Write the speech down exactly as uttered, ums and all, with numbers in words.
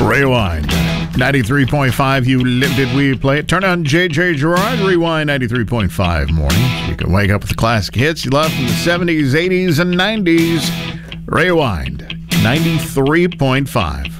Rewind. ninety-three point five, you li- did we play it? Turn on J J Gerard, Rewind ninety-three point five mornings. You can wake up with the classic hits you love from the seventies, eighties, and nineties. Rewind ninety-three point five.